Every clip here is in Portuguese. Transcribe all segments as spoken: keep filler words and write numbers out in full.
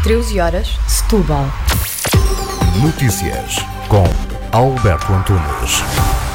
treze horas, Setúbal. Notícias com Alberto Antunes.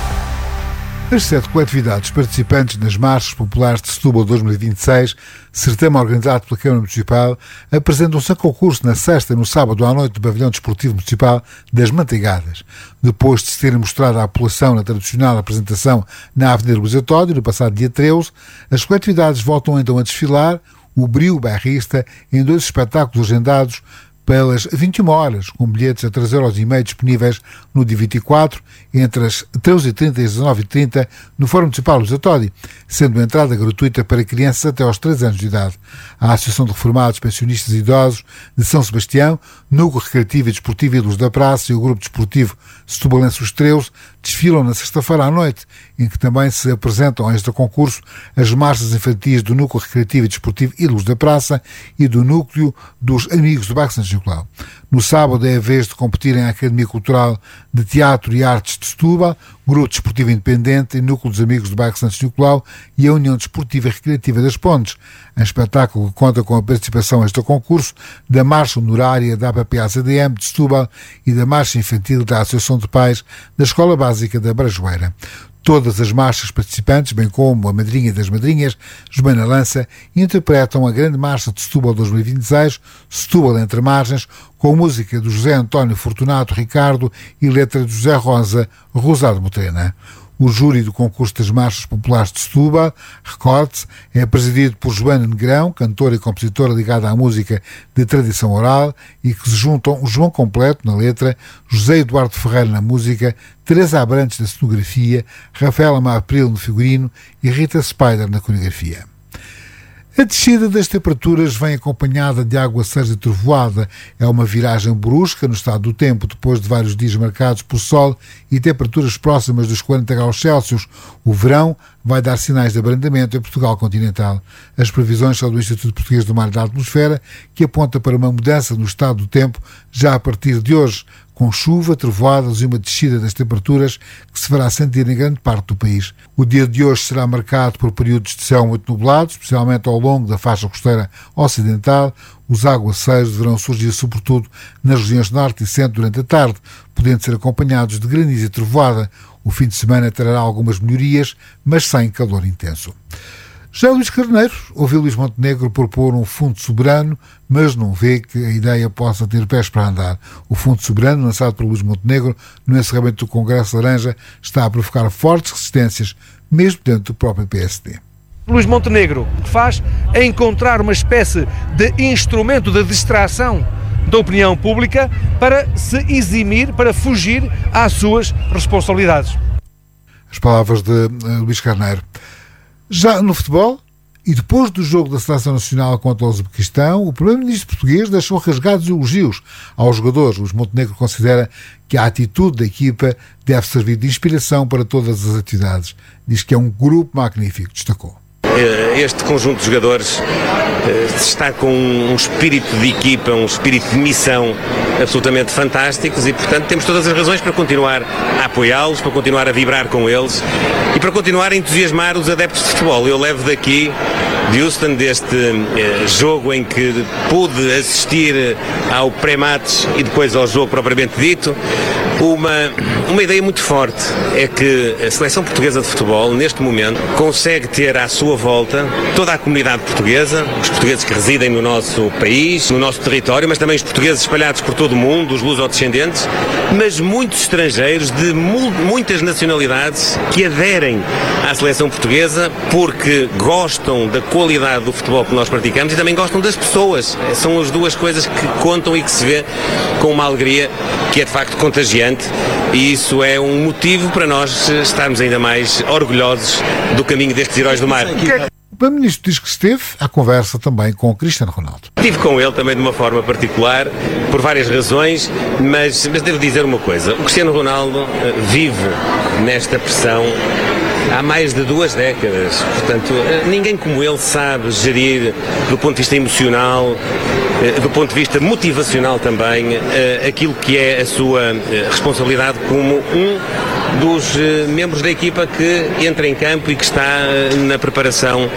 As sete coletividades participantes nas Marchas Populares de Setúbal dois mil e vinte e seis, certame organizado pela Câmara Municipal, apresentam-se a concurso na sexta e no sábado à noite do Pavilhão Desportivo Municipal das Manteigadas. Depois de se terem mostrado à população na tradicional apresentação na Avenida Luís Etódio, no passado dia treze, as coletividades voltam então a desfilar o brio bairrista em dois espetáculos agendados pelas vinte e uma horas, com bilhetes a três euros e meio disponíveis no dia vinte e quatro, entre as treze e trinta e as dezanove e trinta, no Fórum Municipal Luís Etódio, sendo a entrada gratuita para crianças até aos três anos de idade. A Associação de Reformados, Pensionistas e Idosos de São Sebastião, Núcleo Recreativo e Desportivo e Luz da Praça e o Grupo Desportivo Setubalense Os treze desfilam na sexta-feira à noite, em que também se apresentam a este concurso as marchas infantis do Núcleo Recreativo e Desportivo e Luz da Praça e do Núcleo dos Amigos do Bairro Santo Nicolau. No sábado é a vez de competirem a Academia Cultural de Teatro e Artes de Setúbal, Grupo Desportivo Independente e Núcleo dos Amigos do Bairro Santo Nicolau e a União Desportiva e Recreativa das Pontes. Um espetáculo que conta com a participação neste concurso da Marcha Honorária da A P P A C D M de Setúbal e da Marcha Infantil da Associação de Pais da Escola Básica da Brajoeira. Todas as marchas participantes, bem como a Madrinha das Madrinhas, Joana Lança, interpretam a Grande Marcha de Setúbal dois mil e vinte e seis, Setúbal Entre Margens, com música do José António Fortunato Ricardo e letra de José Rosa Rosado Motrena. O júri do concurso das Marchas Populares de Setúbal, recorde-se, é presidido por Joana Negrão, cantora e compositora ligada à música de tradição oral, e que se juntam João Completo na letra, José Eduardo Ferreira na música, Teresa Abrantes na cenografia, Rafaela Mapril no figurino e Rita Spider na coreografia. A descida das temperaturas vem acompanhada de aguaceiros e trovoada. É uma viragem brusca no estado do tempo, depois de vários dias marcados por sol e temperaturas próximas dos quarenta graus Celsius. O verão vai dar sinais de abrandamento em Portugal continental. As previsões são do Instituto Português do Mar e da Atmosfera, que aponta para uma mudança no estado do tempo já a partir de hoje, com chuva, trovoadas e uma descida das temperaturas que se fará sentir em grande parte do país. O dia de hoje será marcado por períodos de céu muito nublados, especialmente ao longo da faixa costeira ocidental. Os aguaceiros deverão surgir sobretudo nas regiões norte e centro durante a tarde, podendo ser acompanhados de granizo e trovoada. O fim de semana trará algumas melhorias, mas sem calor intenso. Já Luís Carneiro ouviu Luís Montenegro propor um fundo soberano, mas não vê que a ideia possa ter pés para andar. O fundo soberano, lançado por Luís Montenegro no encerramento do Congresso Laranja, está a provocar fortes resistências, mesmo dentro do próprio P S D. Luís Montenegro o que faz é encontrar uma espécie de instrumento de distração da opinião pública para se eximir, para fugir às suas responsabilidades. As palavras de uh, Luís Carneiro. Já no futebol, e depois do jogo da Seleção Nacional contra o Uzbequistão, o primeiro-ministro português deixou rasgados elogios aos jogadores. Luís Montenegro considera que a atitude da equipa deve servir de inspiração para todas as atividades. Diz que é um grupo magnífico, destacou. Este conjunto de jogadores está com um espírito de equipa, um espírito de missão absolutamente fantásticos e, portanto, temos todas as razões para continuar a apoiá-los, para continuar a vibrar com eles e para continuar a entusiasmar os adeptos de futebol. Eu levo daqui, de Houston, deste eh, jogo em que pude assistir ao pré-match e depois ao jogo propriamente dito, uma, uma ideia muito forte, é que a seleção portuguesa de futebol, neste momento, consegue ter à sua volta toda a comunidade portuguesa, os portugueses que residem no nosso país, no nosso território, mas também os portugueses espalhados por todo o mundo, os lusodescendentes, mas muitos estrangeiros de mu- muitas nacionalidades que aderem à seleção portuguesa porque gostam da qualidade do futebol que nós praticamos e também gostam das pessoas. São as duas coisas que contam e que se vê com uma alegria que é de facto contagiante, e isso é um motivo para nós estarmos ainda mais orgulhosos do caminho destes heróis do mar. O Primeiro-Ministro diz que esteve à conversa também com o Cristiano Ronaldo. Estive com ele também de uma forma particular, por várias razões, mas, mas devo dizer uma coisa, o Cristiano Ronaldo uh, vive nesta pressão há mais de duas décadas, portanto, uh, ninguém como ele sabe gerir do ponto de vista emocional, uh, do ponto de vista motivacional também, uh, aquilo que é a sua uh, responsabilidade como um dos uh, membros da equipa que entra em campo e que está uh, na preparação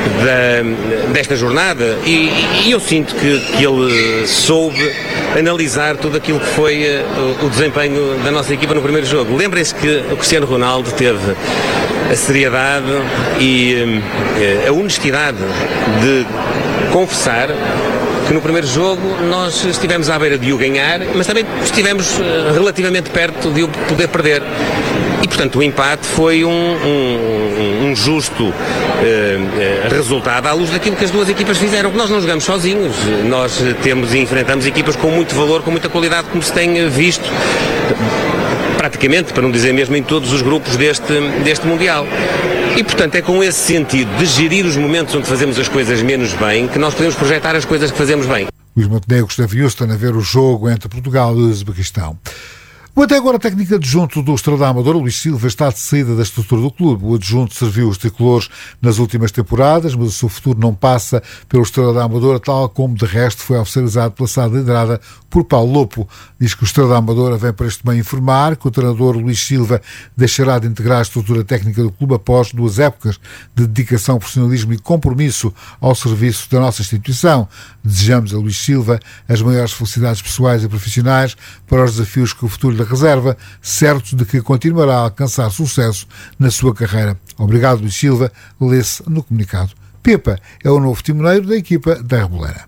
da, desta jornada e, e eu sinto que, que ele soube analisar tudo aquilo que foi uh, o desempenho da nossa equipa no primeiro jogo. Lembrem-se que o Cristiano Ronaldo teve a seriedade e uh, a honestidade de confessar que no primeiro jogo nós estivemos à beira de o ganhar, mas também estivemos uh, relativamente perto de o poder perder. E, portanto, o empate foi um, um, um justo uh, uh, resultado à luz daquilo que as duas equipas fizeram. Nós não jogamos sozinhos, nós temos e enfrentamos equipas com muito valor, com muita qualidade, como se tem visto praticamente, para não dizer mesmo em todos os grupos deste, deste Mundial. E, portanto, é com esse sentido de gerir os momentos onde fazemos as coisas menos bem que nós podemos projetar as coisas que fazemos bem. Luís Montenegro esteve em Houston a ver o jogo entre Portugal e o Uzbequistão. O até agora técnico adjunto do Estrela da Amadora, Luís Silva, está de saída da estrutura do clube. O adjunto serviu os tricolores nas últimas temporadas, mas o seu futuro não passa pelo Estrela da Amadora, tal como de resto foi oficializado pela S A D liderada por Paulo Lopo. Diz que o Estrela da Amadora vem para este meio informar que o treinador Luís Silva deixará de integrar a estrutura técnica do clube após duas épocas de dedicação, profissionalismo e compromisso ao serviço da nossa instituição. Desejamos a Luís Silva as maiores felicidades pessoais e profissionais para os desafios que o futuro lhe reserva, certo de que continuará a alcançar sucesso na sua carreira. Obrigado, Luís Silva, lê-se no comunicado. Pepa é o novo timoneiro da equipa da Reboleira.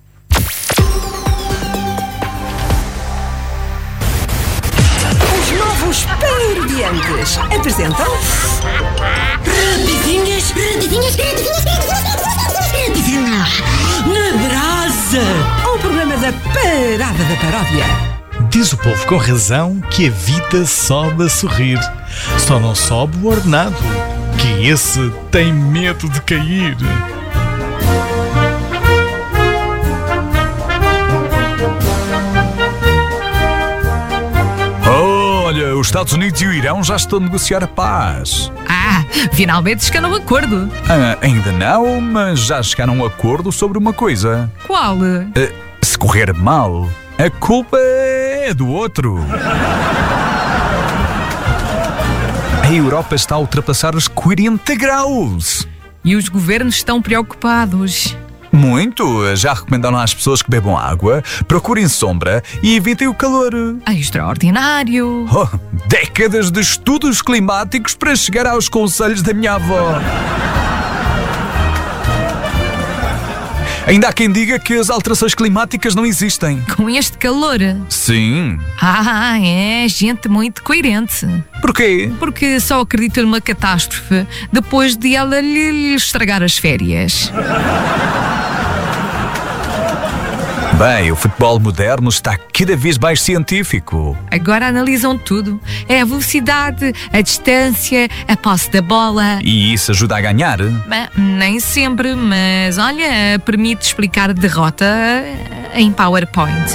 Os novos Pan-Urbiantes apresentam... Rapidinhas, rapidinhas, rapidinhas, rapidinhas, na brasa! O programa da Parada da Paródia. Diz o povo com razão que a vida sobe a sorrir. Só não sobe o ordenado, que esse tem medo de cair. Olha, os Estados Unidos e o Irão já estão a negociar a paz. Ah, finalmente chegaram a um acordo. Ah, ainda não, mas já chegaram a um acordo sobre uma coisa. Qual? Ah, se correr mal, a culpa é do outro. A Europa está a ultrapassar os quarenta graus. E os governos estão preocupados. Muito. Já recomendaram às pessoas que bebam água, procurem sombra e evitem o calor. Extraordinário. Oh, décadas de estudos climáticos para chegar aos conselhos da minha avó. Ainda há quem diga que as alterações climáticas não existem. Com este calor? Sim. Ah, é gente muito coerente. Porquê? Porque só acredita numa catástrofe depois de ela lhe, lhe estragar as férias. Bem, o futebol moderno está cada vez mais científico. Agora analisam tudo. É a velocidade, a distância, a posse da bola. E isso ajuda a ganhar? Bem, nem sempre, mas olha, permite explicar a derrota em PowerPoint.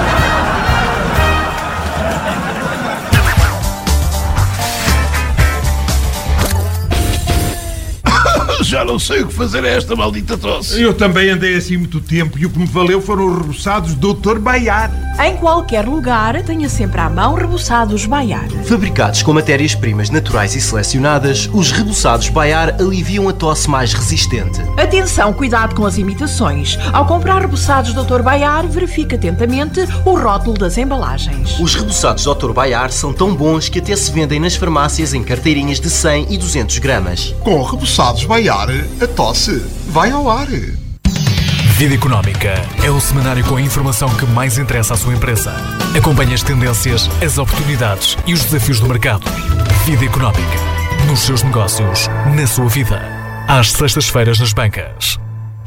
Já não sei o que fazer a esta maldita tosse. Eu também andei assim muito tempo e o que me valeu foram os reboçados doutor Baiar. Em qualquer lugar, tenha sempre à mão reboçados Baiar. Fabricados com matérias-primas naturais e selecionadas, os reboçados Baiar aliviam a tosse mais resistente. Atenção, cuidado com as imitações. Ao comprar reboçados doutor Baiar, verifique atentamente o rótulo das embalagens. Os reboçados doutor Baiar são tão bons que até se vendem nas farmácias em carteirinhas de cem e duzentos gramas. Com reboçados Baiar, a tosse vai ao ar. Vida Económica é o semanário com a informação que mais interessa à sua empresa. Acompanhe as tendências, as oportunidades e os desafios do mercado. Vida Económica. Nos seus negócios, na sua vida. Às sextas-feiras nas bancas.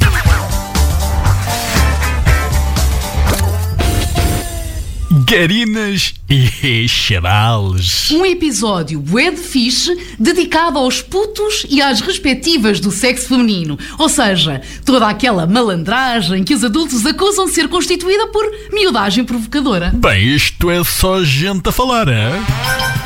Garinas e charales. Um episódio bué de fixe dedicado aos putos e às respectivas do sexo feminino. Ou seja, toda aquela malandragem que os adultos acusam de ser constituída por miudagem provocadora. Bem, isto é só gente a falar, é?